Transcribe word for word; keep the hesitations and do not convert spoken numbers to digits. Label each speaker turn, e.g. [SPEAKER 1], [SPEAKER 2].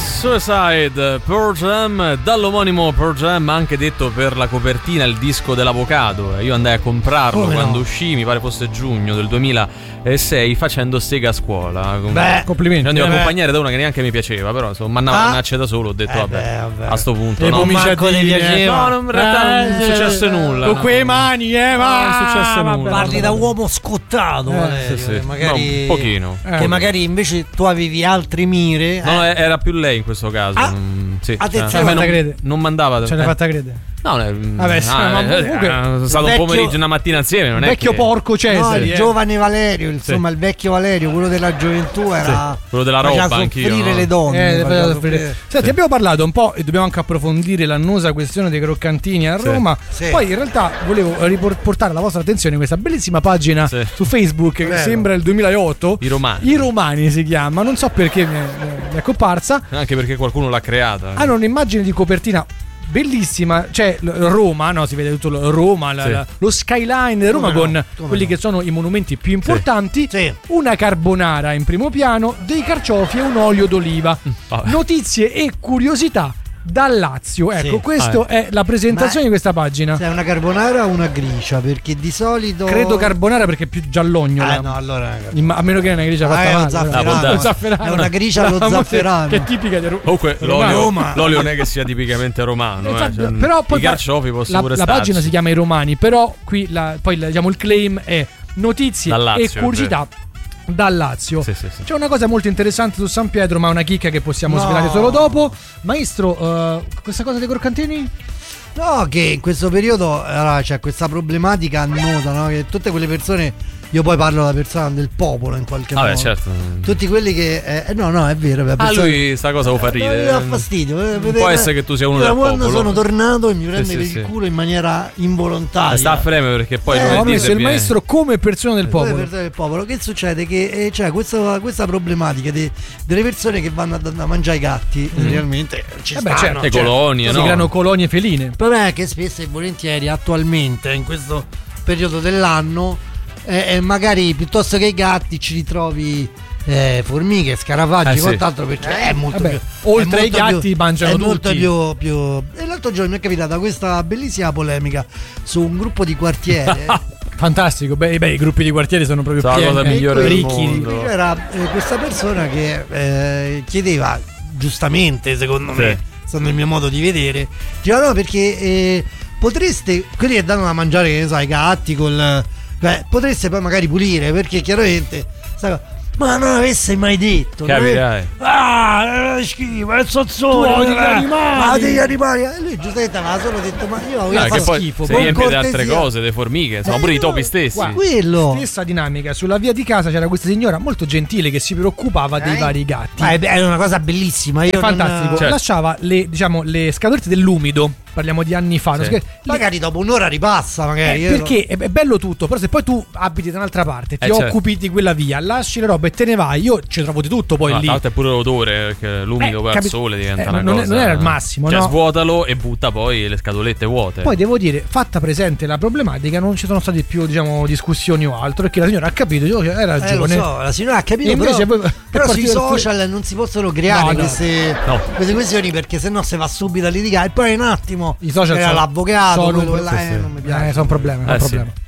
[SPEAKER 1] Suicide, Pearl Jam, dall'omonimo Pearl Jam, anche detto per la copertina il disco dell'avocado. Io andai a comprarlo oh, quando no. uscì, mi pare fosse giugno del duemilasei, facendo sega a scuola.
[SPEAKER 2] Beh, complimenti.
[SPEAKER 1] Andiamo a accompagnare da una che neanche mi piaceva, però insomma, mandava
[SPEAKER 2] ah.
[SPEAKER 1] una da solo, ho detto
[SPEAKER 2] eh
[SPEAKER 1] vabbè,
[SPEAKER 2] beh, vabbè,
[SPEAKER 1] a sto punto
[SPEAKER 2] e
[SPEAKER 1] no,
[SPEAKER 2] mi piaceva.
[SPEAKER 1] No, no, in realtà eh, non è successo eh, nulla.
[SPEAKER 2] Con
[SPEAKER 1] no.
[SPEAKER 2] quei mani, eh, ma
[SPEAKER 1] non è successo nulla.
[SPEAKER 3] Parli da uomo scottato, eh, Valerio,
[SPEAKER 1] sì, sì.
[SPEAKER 3] magari
[SPEAKER 1] no, un pochino.
[SPEAKER 3] Che
[SPEAKER 1] Eh.
[SPEAKER 3] magari invece tu avevi altre mire.
[SPEAKER 1] No,
[SPEAKER 3] eh.
[SPEAKER 1] era più lei in questo caso.
[SPEAKER 3] Ah,
[SPEAKER 1] mm, sì.
[SPEAKER 3] attenzione,
[SPEAKER 1] eh, non,
[SPEAKER 2] crede.
[SPEAKER 1] non mandava.
[SPEAKER 2] Ce l'hai
[SPEAKER 1] eh.
[SPEAKER 2] fatta credere.
[SPEAKER 1] No, eh,
[SPEAKER 2] Vabbè, sì,
[SPEAKER 1] ah,
[SPEAKER 2] ma
[SPEAKER 1] eh,
[SPEAKER 2] comunque
[SPEAKER 1] è stato
[SPEAKER 3] vecchio,
[SPEAKER 1] un pomeriggio, una mattina insieme. Non
[SPEAKER 2] vecchio
[SPEAKER 1] è che...
[SPEAKER 2] porco Cesare.
[SPEAKER 3] No, il
[SPEAKER 2] eh.
[SPEAKER 3] giovane Valerio, insomma,
[SPEAKER 1] sì.
[SPEAKER 3] il vecchio Valerio, quello della gioventù, era
[SPEAKER 1] sì. quello della roba, anch'io.
[SPEAKER 3] Soffrire
[SPEAKER 1] no?
[SPEAKER 3] le donne.
[SPEAKER 2] Eh,
[SPEAKER 3] faceva
[SPEAKER 2] soffrire.
[SPEAKER 3] soffrire.
[SPEAKER 2] Senti,
[SPEAKER 1] sì.
[SPEAKER 2] abbiamo parlato un po' e dobbiamo anche approfondire l'annosa questione dei croccantini a Roma.
[SPEAKER 3] Sì.
[SPEAKER 2] Poi in realtà volevo portare alla vostra attenzione questa bellissima pagina
[SPEAKER 1] sì.
[SPEAKER 2] su Facebook che
[SPEAKER 3] Bello.
[SPEAKER 2] sembra il duemilaotto.
[SPEAKER 1] I Romani.
[SPEAKER 2] I Romani si chiama, non so perché mi è, mi è comparsa.
[SPEAKER 1] Anche perché qualcuno l'ha creata.
[SPEAKER 2] Hanno un'immagine di copertina bellissima, c'è Roma, no? Si vede tutto lo- Roma, la,
[SPEAKER 1] Sì.
[SPEAKER 2] la- lo skyline di Roma
[SPEAKER 3] Come
[SPEAKER 2] con
[SPEAKER 3] no, come
[SPEAKER 2] quelli
[SPEAKER 3] no.
[SPEAKER 2] che sono i monumenti più importanti,
[SPEAKER 3] Sì.
[SPEAKER 2] una carbonara in primo piano, dei carciofi e un olio d'oliva.
[SPEAKER 1] vabbè.
[SPEAKER 2] Notizie e curiosità dal Lazio. Ecco,
[SPEAKER 3] Sì.
[SPEAKER 2] questo
[SPEAKER 1] Ah,
[SPEAKER 2] è la presentazione
[SPEAKER 3] Ma-
[SPEAKER 2] di questa pagina.
[SPEAKER 3] Se è una carbonara o una gricia? Perché di solito
[SPEAKER 2] Credo carbonara perché è più giallognola.
[SPEAKER 3] Ah, no, allora
[SPEAKER 2] Imma- a meno che è una grigia
[SPEAKER 3] Ah,
[SPEAKER 2] fatta
[SPEAKER 3] è
[SPEAKER 2] male.
[SPEAKER 3] lo zafferano.
[SPEAKER 1] Ah, può
[SPEAKER 2] Lo
[SPEAKER 1] darsi.
[SPEAKER 2] zafferano.
[SPEAKER 3] È una gricia allo
[SPEAKER 2] La famosa-
[SPEAKER 3] zafferano.
[SPEAKER 2] che è tipica di Roma.
[SPEAKER 1] Comunque
[SPEAKER 2] Romano.
[SPEAKER 1] l'olio,
[SPEAKER 3] Roma.
[SPEAKER 1] l'olio non è che sia tipicamente romano. Eh.
[SPEAKER 2] Esatto,
[SPEAKER 1] Cioè,
[SPEAKER 2] però poi
[SPEAKER 1] I carciofi possono
[SPEAKER 2] la,
[SPEAKER 1] pure
[SPEAKER 2] la
[SPEAKER 1] starci.
[SPEAKER 2] pagina si chiama I Romani, però qui la, poi la- diciamo il claim è notizie
[SPEAKER 1] Dal Lazio,
[SPEAKER 2] e curiosità dal Lazio.
[SPEAKER 1] Sì, sì, sì.
[SPEAKER 2] C'è una cosa molto interessante su San Pietro, ma una chicca che possiamo
[SPEAKER 3] No.
[SPEAKER 2] svelare solo dopo. Maestro, eh, questa cosa dei croccantini?
[SPEAKER 3] No, che in questo periodo allora, c'è questa problematica annota, no? Che tutte quelle persone, io poi parlo da persona del popolo in qualche
[SPEAKER 1] Vabbè,
[SPEAKER 3] modo.
[SPEAKER 1] certo.
[SPEAKER 3] Tutti quelli che eh, no, no, è vero,
[SPEAKER 1] Ah,
[SPEAKER 3] persone-
[SPEAKER 1] lui sta cosa lo fa
[SPEAKER 3] Eh,
[SPEAKER 1] ridere.
[SPEAKER 3] mi dà fastidio. eh,
[SPEAKER 1] Non
[SPEAKER 3] vedere-
[SPEAKER 1] può essere che tu sia uno
[SPEAKER 3] io
[SPEAKER 1] del
[SPEAKER 3] quando
[SPEAKER 1] popolo.
[SPEAKER 3] sono tornato e mi prende
[SPEAKER 1] sì,
[SPEAKER 3] per
[SPEAKER 1] sì.
[SPEAKER 3] il culo in maniera involontaria.
[SPEAKER 1] Sta a fremere perché poi
[SPEAKER 3] Eh,
[SPEAKER 1] lunedì
[SPEAKER 2] Ho messo
[SPEAKER 1] se
[SPEAKER 2] il
[SPEAKER 1] viene-
[SPEAKER 2] maestro come persona del
[SPEAKER 3] Poi
[SPEAKER 2] popolo.
[SPEAKER 3] per persone del popolo. Che succede? Che eh, c'è questa, questa problematica de- delle persone che vanno a, a mangiare i gatti. Realmente ci
[SPEAKER 2] Eh beh,
[SPEAKER 3] stanno.
[SPEAKER 2] certo.
[SPEAKER 1] Le colonie,
[SPEAKER 2] Si
[SPEAKER 1] no?
[SPEAKER 2] creano colonie feline.
[SPEAKER 3] Il problema è che spesso e volentieri attualmente in questo periodo dell'anno eh, eh, magari piuttosto che i gatti ci ritrovi eh, formiche, scarafaggi
[SPEAKER 1] Eh,
[SPEAKER 3] e
[SPEAKER 1] sì.
[SPEAKER 3] quant'altro, perché è molto
[SPEAKER 2] Vabbè,
[SPEAKER 3] più
[SPEAKER 2] oltre
[SPEAKER 3] è
[SPEAKER 2] ai
[SPEAKER 3] molto
[SPEAKER 2] gatti
[SPEAKER 3] più-
[SPEAKER 2] mangiano
[SPEAKER 3] è molto
[SPEAKER 2] tutti.
[SPEAKER 3] più, più e l'altro giorno mi è capitata questa bellissima polemica su un gruppo di quartiere.
[SPEAKER 2] Fantastico, beh, beh, i gruppi di quartiere sono proprio
[SPEAKER 1] Sarà la
[SPEAKER 2] pieni,
[SPEAKER 1] cosa
[SPEAKER 2] eh,
[SPEAKER 1] migliore del
[SPEAKER 2] ricchi.
[SPEAKER 1] mondo.
[SPEAKER 3] C'era eh, questa persona che eh, chiedeva, giustamente secondo me,
[SPEAKER 1] Sì.
[SPEAKER 3] secondo il mio modo di vedere, diceva no perché eh, potreste, quelli che danno da mangiare, che ne so, ai gatti col, beh, potreste poi magari pulire, perché chiaramente sai, ma non avesse mai detto,
[SPEAKER 1] Capirai.
[SPEAKER 3] no? Ah, è schifo, è sozzone,
[SPEAKER 2] Tu odi gli
[SPEAKER 3] eh,
[SPEAKER 2] animali.
[SPEAKER 3] ah, degli animali. E lui giustamente aveva solo detto ma io
[SPEAKER 1] No,
[SPEAKER 3] voglio
[SPEAKER 1] che
[SPEAKER 3] fare
[SPEAKER 1] poi
[SPEAKER 3] schifo,
[SPEAKER 1] si
[SPEAKER 3] con
[SPEAKER 1] riempie di altre
[SPEAKER 3] cortesia.
[SPEAKER 1] cose, le formiche, insomma,
[SPEAKER 3] Eh,
[SPEAKER 1] pure i
[SPEAKER 3] no,
[SPEAKER 1] topi stessi.
[SPEAKER 2] guarda,
[SPEAKER 3] Quello
[SPEAKER 2] Stessa dinamica, sulla via di casa c'era questa signora molto gentile che si preoccupava dei
[SPEAKER 3] Eh?
[SPEAKER 2] vari gatti.
[SPEAKER 3] Ma è, è una cosa bellissima, io
[SPEAKER 2] È fantastico.
[SPEAKER 3] non-
[SPEAKER 1] Certo.
[SPEAKER 2] Lasciava le, diciamo, le scatolette dell'umido. Parliamo di anni fa.
[SPEAKER 1] Sì.
[SPEAKER 2] no? Le-
[SPEAKER 3] magari dopo un'ora ripassa, magari
[SPEAKER 2] eh,
[SPEAKER 3] io-
[SPEAKER 2] perché è, è bello tutto, però se poi tu abiti da un'altra parte, ti
[SPEAKER 1] Eh, certo.
[SPEAKER 2] occupi di quella via, lasci le robe e te ne vai, io ci trovo di tutto poi
[SPEAKER 1] No,
[SPEAKER 2] lì.
[SPEAKER 1] tra l'altro è pure l'odore, perché l'umido
[SPEAKER 2] Eh,
[SPEAKER 1] poi al
[SPEAKER 2] capi-
[SPEAKER 1] sole diventa
[SPEAKER 2] eh,
[SPEAKER 1] una
[SPEAKER 2] non è-
[SPEAKER 1] cosa.
[SPEAKER 2] non era il massimo,
[SPEAKER 1] Cioè,
[SPEAKER 2] no?
[SPEAKER 1] svuotalo e butta poi le scatolette vuote.
[SPEAKER 2] Poi devo dire, fatta presente la problematica, non ci sono state più, diciamo, discussioni o altro, perché la signora ha capito, io hai
[SPEAKER 3] Eh, lo
[SPEAKER 2] ragione.
[SPEAKER 3] so, la signora ha capito,
[SPEAKER 2] E invece
[SPEAKER 3] però,
[SPEAKER 2] poi-
[SPEAKER 3] però
[SPEAKER 2] è
[SPEAKER 3] sui
[SPEAKER 2] partito il-
[SPEAKER 3] social non si possono creare
[SPEAKER 2] No, no.
[SPEAKER 3] queste,
[SPEAKER 1] No.
[SPEAKER 3] queste questioni, perché sennò si va subito a litigare e poi un attimo
[SPEAKER 2] I social
[SPEAKER 3] era
[SPEAKER 2] sono-
[SPEAKER 3] l'avvocato,
[SPEAKER 2] sono un
[SPEAKER 3] quello
[SPEAKER 2] pro-
[SPEAKER 3] là,
[SPEAKER 2] sì,
[SPEAKER 3] eh,
[SPEAKER 2] sì.
[SPEAKER 3] non mi piace.
[SPEAKER 2] Eh, sono un problema, è un
[SPEAKER 1] Eh, sì.
[SPEAKER 2] problema.